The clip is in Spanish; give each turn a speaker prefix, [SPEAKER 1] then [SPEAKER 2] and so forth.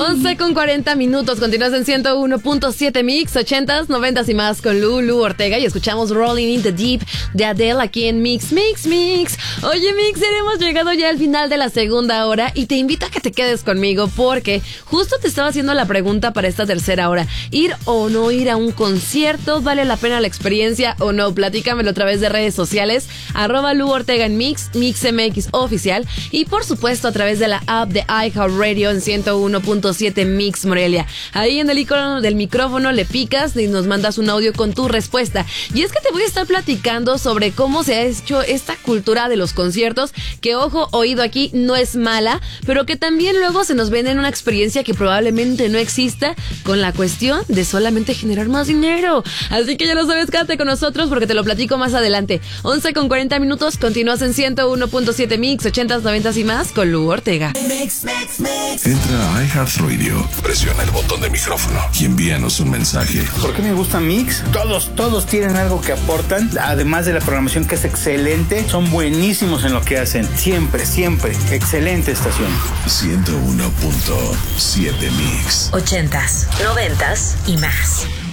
[SPEAKER 1] 11:40. Continúas en 101.7 Mix, 80s, 90s y más con Lulu Ortega. Y escuchamos Rolling in the Deep de Adele aquí en Mix. Oye, Mixer, hemos llegado ya al final de la segunda hora y te invito a que te quedes conmigo porque justo te estaba haciendo la pregunta para esta tercera hora. ¿Ir o no ir a un concierto? ¿Vale la pena la experiencia o no? Platícamelo a través de redes sociales, @Lu Ortega en Mix, MixMX Oficial, y por supuesto a través de la app de iHeartRadio en 101.7 Mix Morelia. Ahí en el icono del micrófono le picas y nos mandas un audio con tu respuesta. Y es que te voy a estar platicando sobre cómo se ha hecho esta cultura de los conciertos, que ojo, oído aquí, no es mala, pero que también luego se nos vende en una experiencia que probablemente no exista, con la cuestión de solamente generar más dinero. Así que ya lo sabes, quédate con nosotros porque te lo platico más adelante. 11:40, continúas en 101.7 Mix, 80s, 90s y más con Lu Ortega.
[SPEAKER 2] Entra a iHeartRadio, presiona el botón de micrófono y envíanos un mensaje.
[SPEAKER 3] ¿Por qué me gusta Mix? Todos tienen algo que aportan, además de la programación que es excelente, son buenísimos en lo que hacen. Siempre, excelente estación.
[SPEAKER 2] 101.7 Mix.
[SPEAKER 4] 80s, 90s y más.